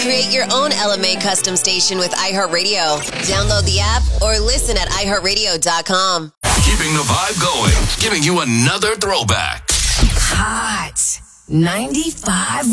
Create your own LMA custom station with iHeartRadio. Download the app or listen at iHeartRadio.com. Keeping the vibe going, giving you another throwback. Hot 95.